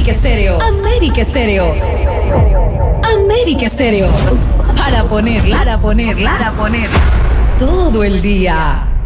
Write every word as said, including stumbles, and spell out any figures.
América Estéreo. América Estéreo. América Estéreo. Para ponerla, para ponerla, para ponerla. Todo el día.